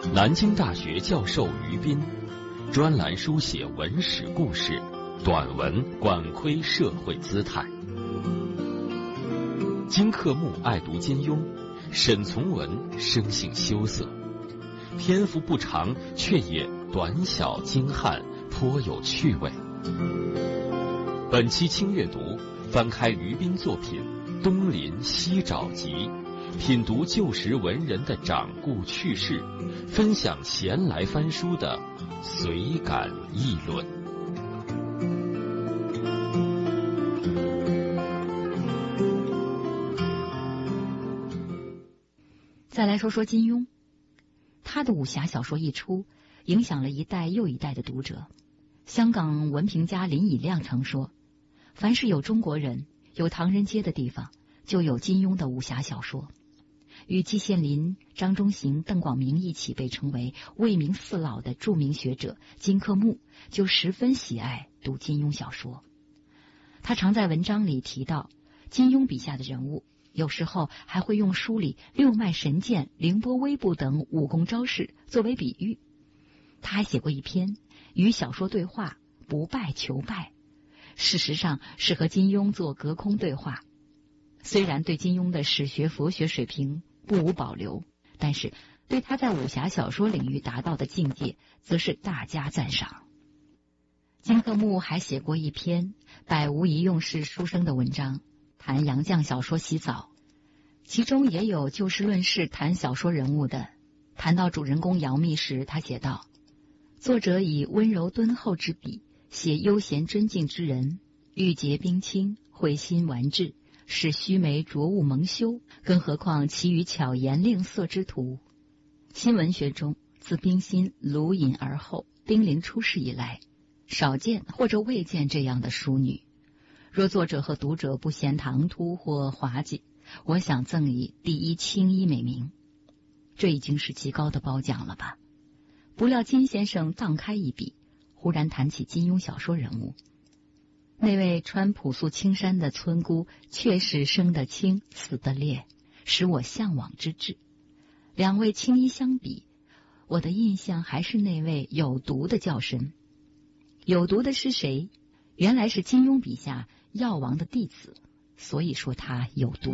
南京大学教授于斌，专栏书写文史故事，短文管窥社会姿态。金克木爱读金庸，沈从文生性羞涩，篇幅不长，却也短小精悍，颇有趣味。本期轻阅读，翻开于斌作品《东临西找集》，品读旧时文人的掌故趣事，分享闲来翻书的随感议论。 再来说说金庸，他的武侠小说一出，影响了一代又一代的读者。香港文评家林以亮曾说，凡是有中国人、有唐人街的地方，就有金庸的武侠小说。与季羡林、张中行、邓广明一起被称为魏明四老的著名学者金克木就十分喜爱读金庸小说。他常在文章里提到金庸笔下的人物，有时候还会用书里六脉神剑、凌波微步等武功招式作为比喻。他还写过一篇与小说对话，不败求败，事实上是和金庸做隔空对话。虽然对金庸的史学佛学水平不无保留，但是对他在武侠小说领域达到的境界则是大加赞赏。金克木还写过一篇百无一用是书生的文章，谈洋将小说洗澡，其中也有就事论事谈小说人物的。谈到主人公姚密时，他写道，作者以温柔敦厚之笔写悠闲尊敬之人，玉洁冰清，慧心玩志，使须眉浊物蒙羞，更何况其余巧言令色之徒。新文学中，自冰心鲁隐而后，冰凌出世以来，少见或者未见这样的淑女。若作者和读者不嫌唐突或滑稽，我想赠以第一青衣美名。这已经是极高的褒奖了吧？不料金先生荡开一笔，忽然谈起金庸小说人物。那位穿朴素青衫的村姑，确实生得清，死得烈，使我向往之至。两位青衣相比，我的印象还是那位有毒的较深。有毒的是谁？原来是金庸笔下药王的弟子，所以说他有毒。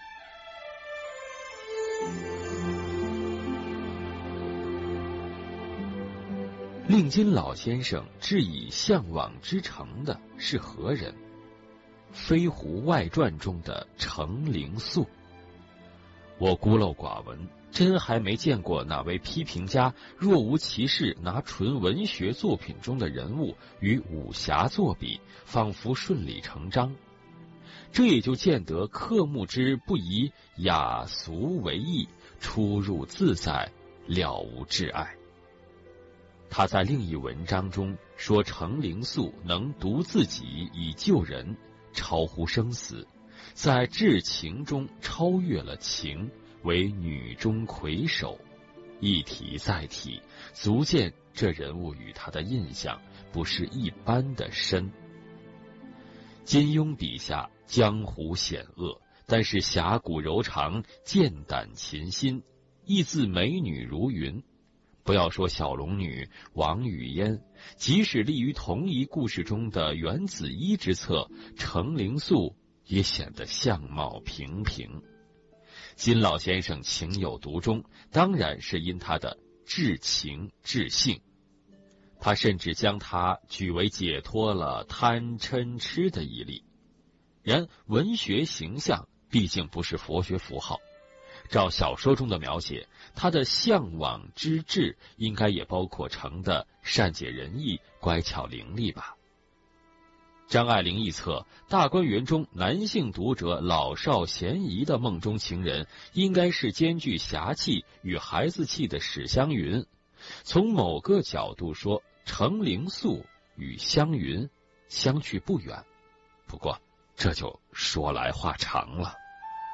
令金老先生致以向往之城的是何人？《飞狐外传》中的程灵素。我孤陋寡闻，真还没见过哪位批评家若无其事拿纯文学作品中的人物与武侠作比，仿佛顺理成章。这也就见得克木之不以雅俗为义，出入自在，了无挚爱。他在另一文章中说，程灵素能读自己以救人，超乎生死，在至情中超越了情，为女中魁首。一提再提，足见这人物与他的印象不是一般的深。金庸笔下江湖险恶，但是侠骨柔肠，剑胆琴心，亦自美女如云。不要说小龙女王语嫣，即使立于同一故事中的袁子衣之侧，程灵素也显得相貌平平。金老先生情有独钟，当然是因他的至情至性。他甚至将他举为解脱了贪嗔痴的一例。然文学形象毕竟不是佛学符号，照小说中的描写，他的向往之志应该也包括程的善解人意、乖巧伶俐吧。张爱玲一册大观园中男性读者老少咸宜的梦中情人，应该是兼具侠气与孩子气的史湘云。从某个角度说，程灵素与湘云相去不远，不过这就说来话长了。